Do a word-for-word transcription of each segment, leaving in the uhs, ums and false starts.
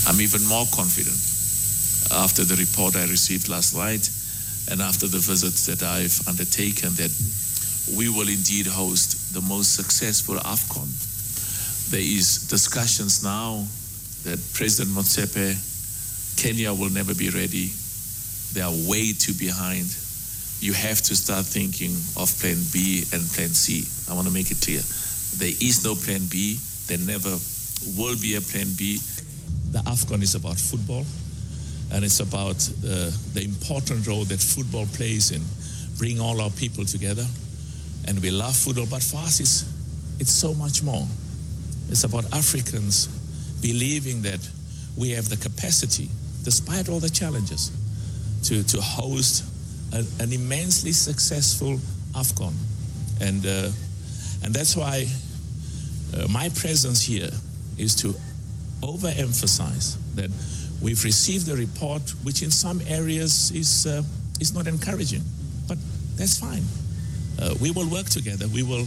I'm even more confident after the report I received last night and after the visits that I've undertaken that we will indeed host the most successful AFCON. There is discussions now that President Motsepe, Kenya will never be ready. They are way too behind. You have to start thinking of plan B and plan C. I want to make it clear. There is no plan B. There never will be a plan B. The AFCON is about football, and it's about uh, the important role that football plays in bringing all our people together. And we love football, but for us, it's, it's so much more. It's about Africans believing that we have the capacity, despite all the challenges, to, to host a, an immensely successful AFCON. And, uh, and that's why uh, my presence here is to overemphasize that we've received a report which in some areas is, uh, is not encouraging, but that's fine. Uh, we will work together. We will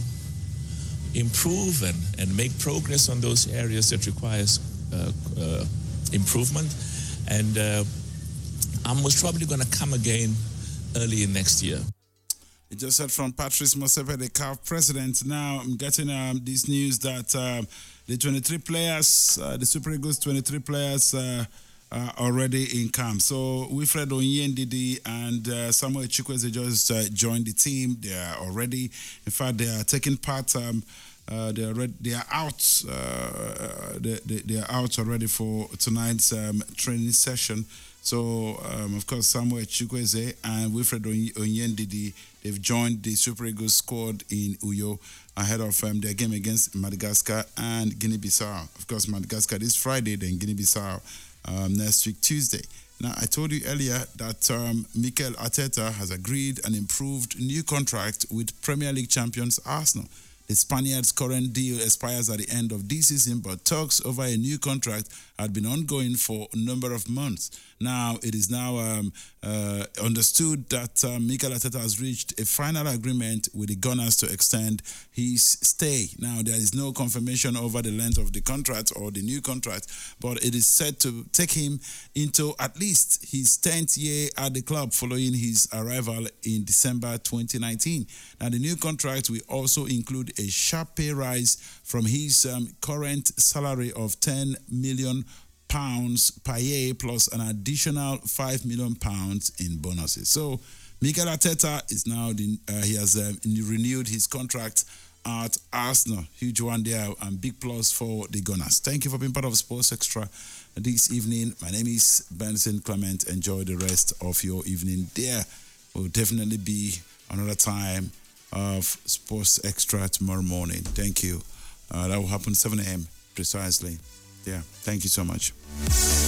improve and, and make progress on those areas that requires uh, uh, improvement. And uh, I'm most probably going to come again early in next year. You just heard from Patrice Motsepe, the C A F president. Now I'm getting um, this news that um, the twenty-three players, uh, the Super Eagles twenty-three players uh, are already in camp. So Wilfred Onyendidi and uh, Samuel Chukwueze just uh, joined the team. They are already, in fact, they are taking part. Um, uh, they are already, they are out. Uh, they, they, they are out already for tonight's um, training session. So, um, of course, Samuel Chukwueze and Wilfred Onyendidi, they've joined the Super Eagles squad in Uyo ahead of um, their game against Madagascar and Guinea-Bissau. Of course, Madagascar this Friday, then Guinea-Bissau um, next week, Tuesday. Now, I told you earlier that um, Mikel Arteta has agreed an improved new contract with Premier League champions Arsenal. The Spaniard's current deal expires at the end of this season, but talks over a new contract had been ongoing for a number of months. Now, it is now um, uh, understood that uh, Mikel Arteta has reached a final agreement with the Gunners to extend his stay. Now, there is no confirmation over the length of the contract or the new contract, but it is set to take him into at least his tenth year at the club following his arrival in December twenty nineteen. Now, the new contract will also include a sharp pay rise from his um, current salary of ten million pounds per year plus an additional five million pounds in bonuses. So Mikel Arteta is now the, uh, he has uh, renewed his contract at Arsenal. Huge one there and big plus for the Gunners. Thank you for being part of Sports Extra this evening. My name is Benson Clement. Enjoy the rest of your evening. There will definitely be another time of Sports Extra tomorrow morning. Thank you. Uh, that will happen seven a.m. precisely. Yeah, thank you so much.